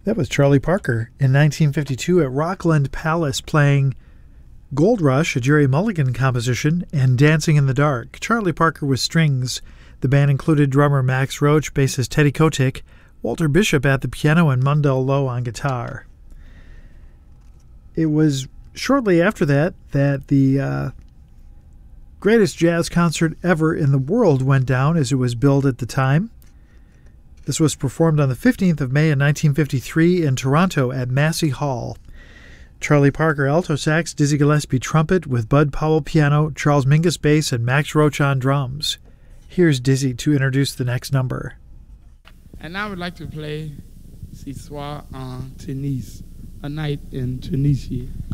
That was Charlie Parker in 1952 at Rockland Palace playing Gold Rush, a Jerry Mulligan composition, and Dancing in the Dark. Charlie Parker with strings. The band included drummer Max Roach, bassist Teddy Kotick, Walter Bishop at the piano, and Mundell Lowe on guitar. It was shortly after that the greatest jazz concert ever in the world went down, as it was billed at the time. This was performed on the 15th of May in 1953 in Toronto at Massey Hall. Charlie Parker alto sax, Dizzy Gillespie trumpet with Bud Powell piano, Charles Mingus bass, and Max Roach on drums. Here's Dizzy to introduce the next number. And I would like to play Ce Soir en Tunis, A Night in Tunisia.